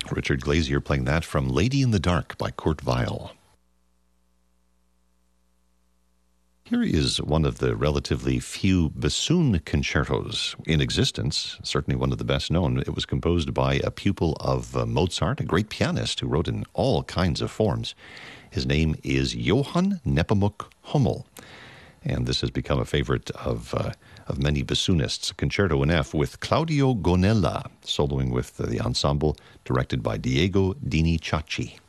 Richard Glazier playing that from Lady in the Dark by Kurt Weill. Here is one of the relatively few bassoon concertos in existence, certainly one of the best known. It was composed by a pupil of Mozart, a great pianist who wrote in all kinds of forms. His name is Johann Nepomuk Hummel, and this has become a favorite of many bassoonists. A concerto in F with Claudio Gonella, soloing with the ensemble, directed by Diego Dini Ciacci.